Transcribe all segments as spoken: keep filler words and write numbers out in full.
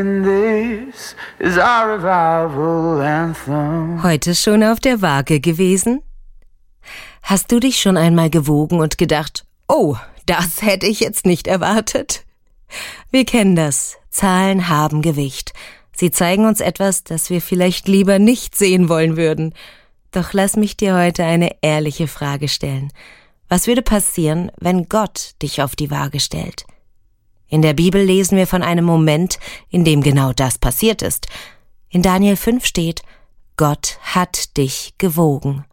This is our revival anthem. Heute schon auf der Waage gewesen? Hast du dich schon einmal gewogen und gedacht, oh, das hätte ich jetzt nicht erwartet? Wir kennen das. Zahlen haben Gewicht. Sie zeigen uns etwas, das wir vielleicht lieber nicht sehen wollen würden. Doch lass mich dir heute eine ehrliche Frage stellen. Was würde passieren, wenn Gott dich auf die Waage stellt? In der Bibel lesen wir von einem Moment, in dem genau das passiert ist. In Daniel fünf steht, Gott hat dich gewogen.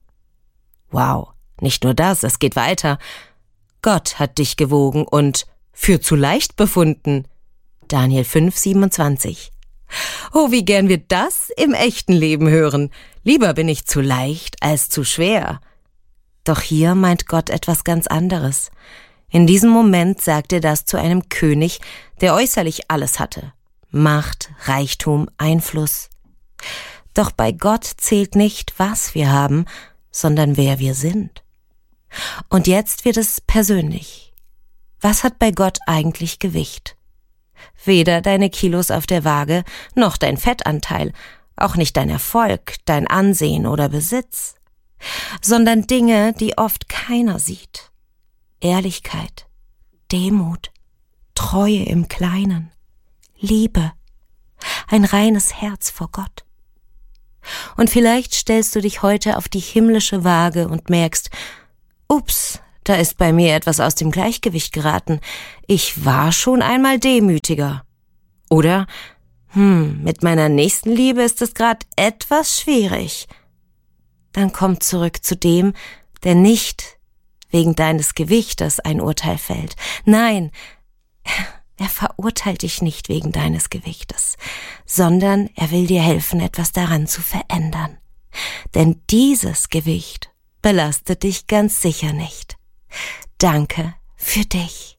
Wow, nicht nur das, es geht weiter. Gott hat dich gewogen und für zu leicht befunden. Daniel fünf, siebenundzwanzig. Oh, wie gern wir das im echten Leben hören. Lieber bin ich zu leicht als zu schwer. Doch hier meint Gott etwas ganz anderes. In diesem Moment sagt er das zu einem König, der äußerlich alles hatte. Macht, Reichtum, Einfluss. Doch bei Gott zählt nicht, was wir haben, sondern wer wir sind. Und jetzt wird es persönlich. Was hat bei Gott eigentlich Gewicht? Weder deine Kilos auf der Waage, noch dein Fettanteil, auch nicht dein Erfolg, dein Ansehen oder Besitz, sondern Dinge, die oft keiner sieht. Ehrlichkeit, Demut, Treue im Kleinen, Liebe, ein reines Herz vor Gott. Und vielleicht stellst du dich heute auf die himmlische Waage und merkst, ups, da ist bei mir etwas aus dem Gleichgewicht geraten. Ich war schon einmal demütiger. Oder, hm, mit meiner Nächstenliebe ist es gerade etwas schwierig. Dann komm zurück zu dem, der nicht wegen deines Gewichtes ein Urteil fällt. Nein, er verurteilt dich nicht wegen deines Gewichtes, sondern er will dir helfen, etwas daran zu verändern. Denn dieses Gewicht belastet dich ganz sicher nicht. Danke für dich.